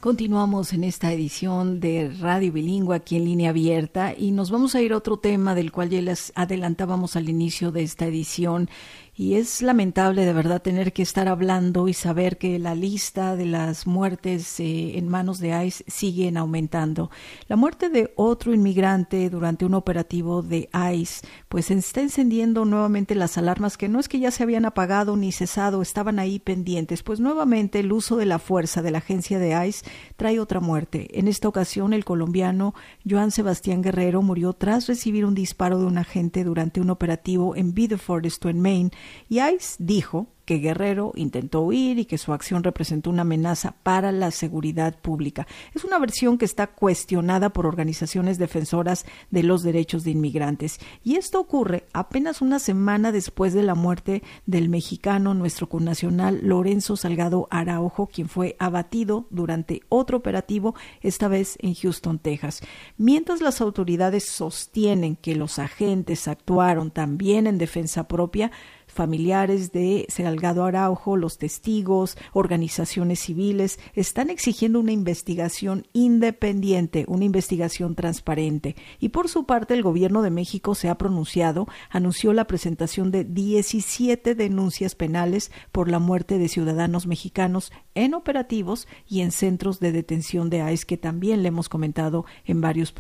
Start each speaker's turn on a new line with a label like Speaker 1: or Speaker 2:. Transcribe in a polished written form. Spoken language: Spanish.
Speaker 1: Continuamos en esta edición de Radio Bilingüe aquí en Línea Abierta y nos vamos a ir a otro tema del cual ya les adelantábamos al inicio de esta edición. Y es lamentable de verdad tener que estar hablando y saber que la lista de las muertes en manos de ICE siguen aumentando. La muerte de otro inmigrante durante un operativo de ICE pues está encendiendo nuevamente las alarmas que no es que ya se habían apagado ni cesado, estaban ahí pendientes. Pues nuevamente el uso de la fuerza de la agencia de ICE trae otra muerte. En esta ocasión el colombiano Joan Sebastián Guerrero murió tras recibir un disparo de un agente durante un operativo en Biddeford, esto en Maine. Y ICE dijo que Guerrero intentó huir y que su acción representó una amenaza para la seguridad pública. Es una versión que está cuestionada por organizaciones defensoras de los derechos de inmigrantes. Y esto ocurre apenas una semana después de la muerte del mexicano, nuestro connacional Lorenzo Salgado Araujo, quien fue abatido durante otro operativo, esta vez en Houston, Texas. Mientras las autoridades sostienen que los agentes actuaron también en defensa propia, familiares de Salgado Araujo, los testigos, organizaciones civiles están exigiendo una investigación independiente, una investigación transparente. Y por su parte, el gobierno de México se ha pronunciado, anunció la presentación de 17 denuncias penales por la muerte de ciudadanos mexicanos en operativos y en centros de detención de ICE, que también le hemos comentado en varios